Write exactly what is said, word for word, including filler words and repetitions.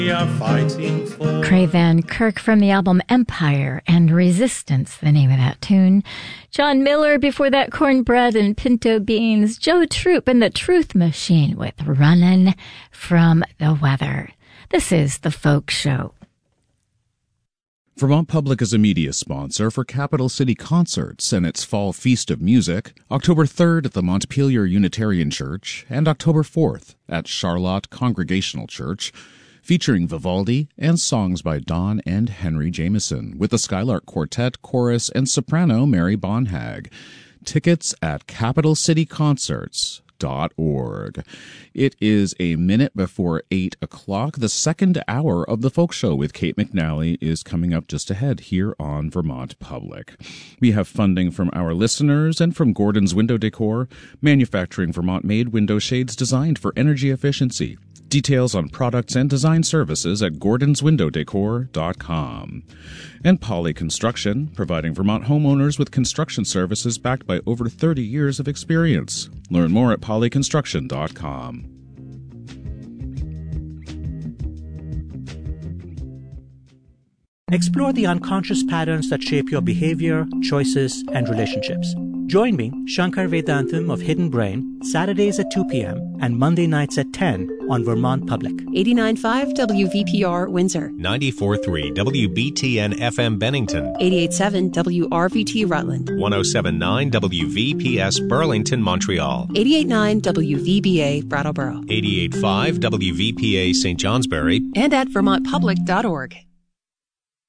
We are fighting for. Craig Van Kirk from the album Empire and Resistance, the name of that tune. John Miller before that, Cornbread and Pinto Beans. Joe Troop and the Truth Machine with Runnin' from the Weather. This is The Folk Show. Vermont Public is a media sponsor for Capital City Concerts and its Fall Feast of Music, October third at the Montpelier Unitarian Church and October fourth at Charlotte Congregational Church, featuring Vivaldi and songs by Don and Henry Jameson, with the Skylark Quartet, Chorus, and soprano Mary Bonhag. Tickets at capital city concerts dot org. It is a minute before eight o'clock. The second hour of the Folk Show with Kate McNally is coming up just ahead here on Vermont Public. We have funding from our listeners and from Gordon's Window Decor, manufacturing Vermont-made window shades designed for energy efficiency. Details on products and design services at gordons window decor dot com. And Poly Construction, providing Vermont homeowners with construction services backed by over thirty years of experience. Learn more at poly construction dot com. Explore the unconscious patterns that shape your behavior, choices, and relationships. Join me, Shankar Vedantam of Hidden Brain, Saturdays at two p.m. and Monday nights at ten on Vermont Public. eighty-nine point five W V P R Windsor. ninety-four point three W B T N F M Bennington. eighty-eight point seven W R V T Rutland. one oh seven point nine W V P S Burlington, Montreal. eighty-eight point nine W V B A Brattleboro. eighty-eight point five W V P A Saint Johnsbury. And at vermont public dot org.